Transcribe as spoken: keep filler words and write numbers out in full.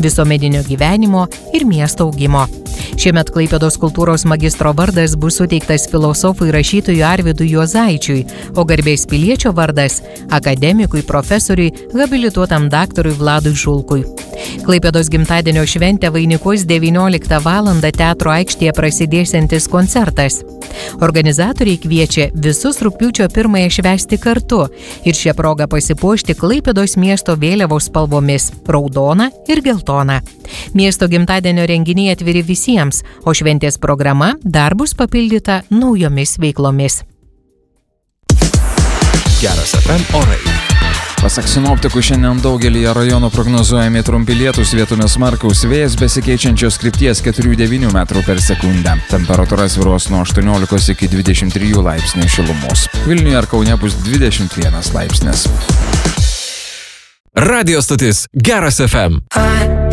visuomeninio gyvenimo ir miesto augimo. Šiemet Klaipėdos kultūros magistro vardas bus suteiktas filosofui rašytojui Arvydui Juozaičiui, o garbės piliečio vardas akademikui, profesoriui, habilituotam daktarui Vladui Žulkui. Klaipėdos gimtadienio šventę vainikuos devynioliktą valandą teatro aikštėje prasidėsiantis koncertas. Organizatoriai kviečia visus rugpjūčio pirmąją švęsti kartu ir šią progą pasipuošti Klaipėdos miesto vėliavos spalvomis – raudona ir geltona. Miesto gimtadienio renginiai atviri visiems, o šventės programa dar bus papildyta naujomis veiklomis. Geras F M orai. Pasak sinoptikų, šiandien daugelyje rajonų prognozuojami trumpi lietūs, vietomis smarkaus vėjas besikeičiančios krypties keturi devyni metrų per sekundę. Temperatūra svyruos nuo aštuoniolikos iki dvidešimt trijų laipsnių šilumos. Vilniuje ar Kaune bus dvidešimt vienas laipsnis. Radio stotis Geras F M.